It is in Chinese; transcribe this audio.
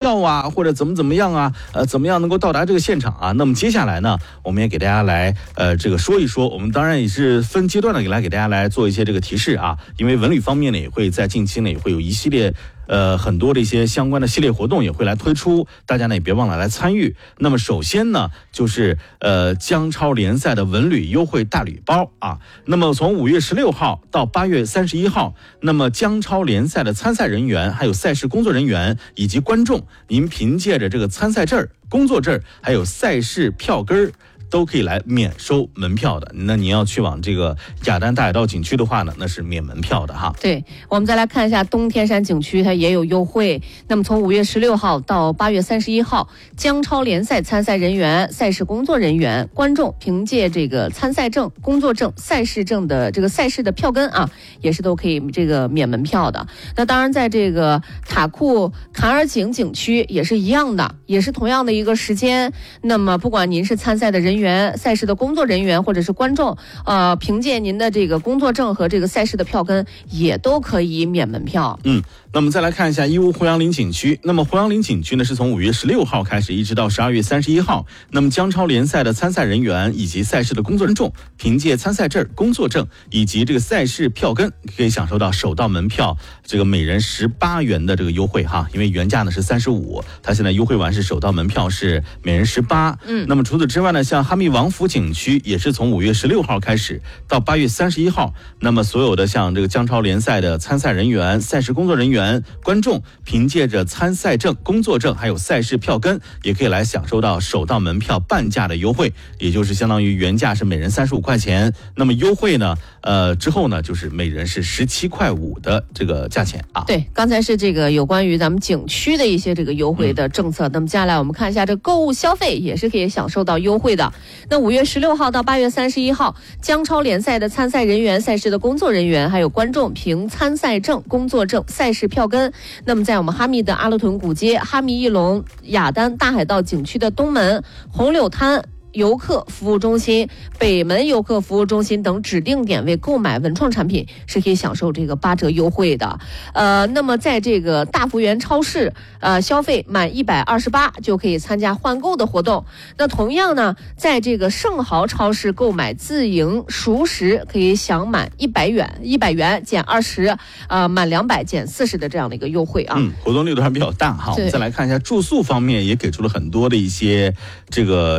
票啊，或者怎么样啊，怎么样能够到达这个现场啊？那么接下来呢，我们也给大家来这个说一说，我们当然也是分阶段的给大家来做一些这个提示啊，因为文旅方面呢也会在近期呢也会有一系列很多的一些相关的系列活动也会来推出，大家呢也别忘了来参与。那么首先呢就是江超联赛的文旅优惠大礼包啊。那么从5月16号到8月31号，那么江超联赛的参赛人员、还有赛事工作人员以及观众，您凭借着这个参赛证、工作证还有赛事票根都可以来免收门票的。那你要去往这个雅丹大海盗景区的话呢，那是免门票的哈。 对，我们再来看一下东天山景区，它也有优惠。那么从5月16号到8月31号，江超联赛参赛人员、赛事工作人员、观众凭借这个参赛证、工作证、赛事证的这个赛事的票根啊，也是都可以这个免门票的。那当然，在这个塔库坎尔井景区也是一样的，也是同样的一个时间。那么不管您是参赛的人员、赛事的工作人员或者是观众，凭借您的这个工作证和这个赛事的票根，也都可以免门票。 那么再来看一下义乌胡杨林景区。那么胡杨林景区呢是从5月16号开始，一直到12月31号。那么江超联赛的参赛人员以及赛事的工作人众，凭借参赛证、工作证以及这个赛事票根，可以享受到首到门票这个每人18元的这个优惠哈。因为原价呢是35，它现在优惠完是首到门票是每人18。那么除此之外呢，像哈密王府景区也是从5月16号开始到8月31号。那么所有的像这个江超联赛的参赛人员、赛事工作人员、观众，凭借着参赛证、工作证还有赛事票根，也可以来享受到首到门票半价的优惠，也就是相当于原价是每人35块钱，那么优惠呢之后呢就是每人是17.5块的这个价钱啊。 对，刚才是这个有关于咱们景区的一些这个优惠的政策。那么接下来我们看一下这购物消费也是可以享受到优惠的。那5月16号到8月31号，江超联赛的参赛人员、赛事的工作人员还有观众，凭参赛证、工作证、赛事票根，那么在我们哈密的阿勒屯古街、哈密翼龙、雅丹大海盗景区的东门、红柳滩游客服务中心、北门游客服务中心等指定点位购买文创产品是可以享受这个8折优惠的。那么在这个大福源超市消费满128就可以参加换购的活动。那同样呢，在这个盛豪超市购买自营熟食可以享满100元减20，满200减40的这样的一个优惠啊。 活动力度还比较大哈。我们再来看一下住宿方面，也给出了很多的一些这个